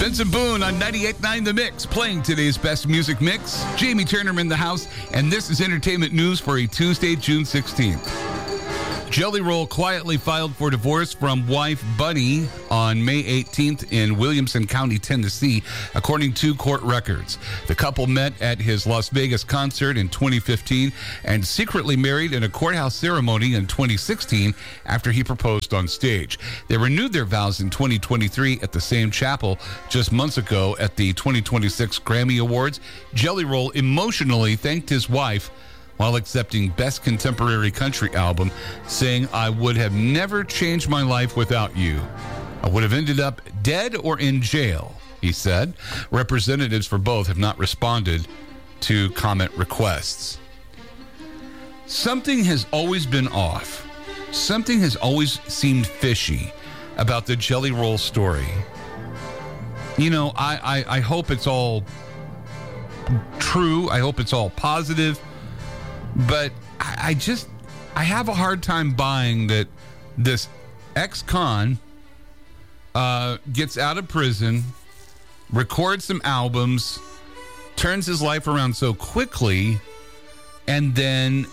Benson Boone on 98.9 The Mix, playing today's best music mix. Jamie Turner in the house, and this is entertainment news for a Tuesday, June 16th. Jelly Roll quietly filed for divorce from wife Bunny on May 18th in Williamson County, Tennessee, according to court records. The couple met at his Las Vegas concert in 2015 and secretly married in a courthouse ceremony in 2016 after he proposed on stage. They renewed their vows in 2023 at the same chapel just months ago at the 2026 Grammy Awards. Jelly Roll emotionally thanked his wife while accepting Best Contemporary Country Album, saying, "I would have never changed my life without you. I would have ended up dead or in jail," he said. Representatives for both have not responded to comment requests. Something has always been off. Something has always seemed fishy about the Jelly Roll story. You know, I hope it's all true. I hope it's all positive. But I have a hard time buying that this ex-con gets out of prison, records some albums, turns his life around so quickly, and then,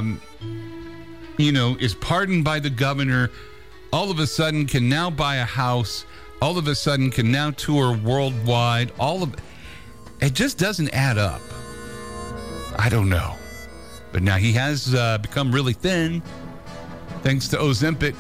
is pardoned by the governor, all of a sudden can now buy a house, all of a sudden can now tour worldwide. It just doesn't add up. I don't know. But now he has become really thin, thanks to Ozempic.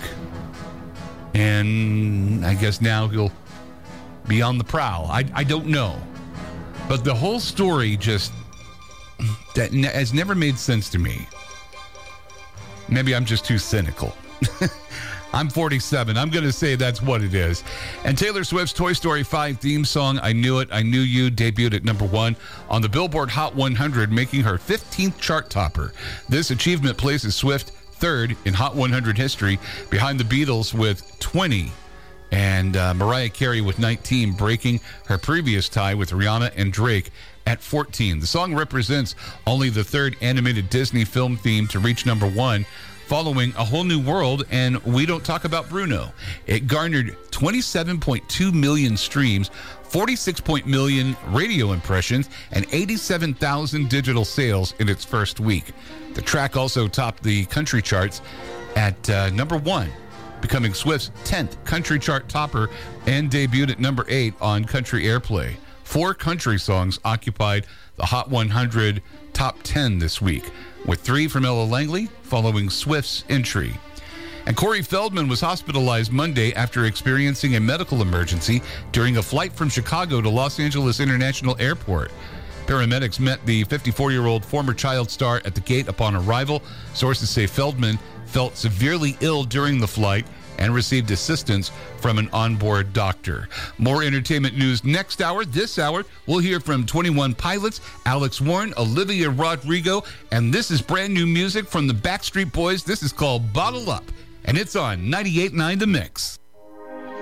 And I guess now he'll be on the prowl. I don't know. But the whole story that has never made sense to me. Maybe I'm just too cynical. I'm 47. I'm going to say that's what it is. And Taylor Swift's Toy Story 5 theme song, I Knew It, I Knew You, debuted at number 1 on the Billboard Hot 100, making her 15th chart topper. This achievement places Swift third in Hot 100 history, behind the Beatles with 20 and Mariah Carey with 19, breaking her previous tie with Rihanna and Drake at 14. The song represents only the third animated Disney film theme to reach number 1, following A Whole New World and We Don't Talk About Bruno. It garnered 27.2 million streams, 46 million radio impressions, and 87,000 digital sales in its first week. The track also topped the country charts at number 1, becoming Swift's 10th country chart topper, and debuted at number 8 on Country Airplay. 4 country songs occupied the Hot 100 top 10 this week, with 3 from Ella Langley following Swift's entry. And Corey Feldman was hospitalized Monday after experiencing a medical emergency during a flight from Chicago to Los Angeles International Airport. Paramedics met the 54-year-old former child star at the gate upon arrival. Sources say Feldman felt severely ill during the flight and received assistance from an onboard doctor. More entertainment news next hour. This hour, we'll hear from 21 Pilots, Alex Warren, Olivia Rodrigo, and this is brand new music from the Backstreet Boys. This is called Bottle Up, and it's on 98.9 The Mix.